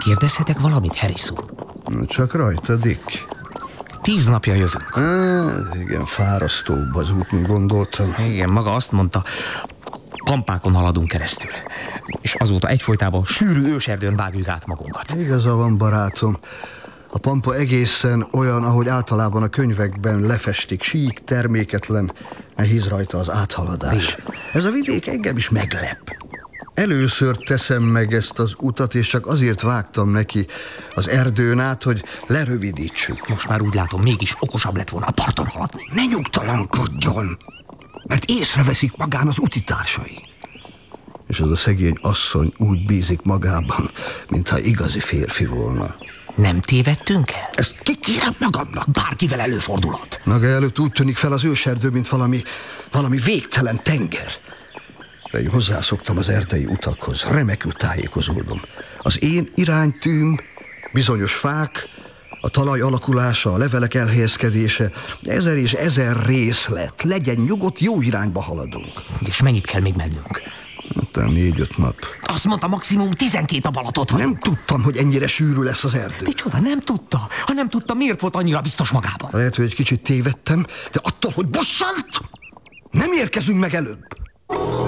Kérdezhetek valamit, Harrison? Csak rajta, Dick. 10 napja jövünk. Igen, fárasztóbb az út, mint gondoltam. Igen, maga azt mondta, kampákon haladunk keresztül. És azóta egyfolytában sűrű őserdőn vágjuk át magunkat. Igaza van, barátom. A pampa egészen olyan, ahogy általában a könyvekben lefestik. Sík, terméketlen, nehéz rajta az áthaladás. Ez a vidék engem is meglep. Először teszem meg ezt az utat, és csak azért vágtam neki az erdőn át, hogy lerövidítsük. Most már úgy látom, mégis okosabb lett volna a parton haladni. Ne nyugtalankodjon, mert észreveszik magán az utitársai. És az a szegény asszony úgy bízik magában, mintha igazi férfi volna. Nem tévedtünk el? Ezt kikérem magamnak, bárkivel előfordulhat. Maga előtt úgy tűnik fel az őserdő, mint valami végtelen tenger. De én hozzászoktam az erdei utakhoz, remekül tájékozódom. Az én iránytűm, bizonyos fák, a talaj alakulása, a levelek elhelyezkedése, 1000 és 1000 részlet. Legyen nyugodt, jó irányba haladunk. És mennyit kell még mennünk? Talán 4-5 nap. Azt mondta, maximum 12 nap alatt ott vagyunk. Nem tudtam, hogy ennyire sűrű lesz az erdő. Micsoda, nem tudta? Ha nem tudta, miért volt annyira biztos magában? Lehet, hogy egy kicsit tévedtem, de attól, hogy bosszant, nem érkezünk meg előbb.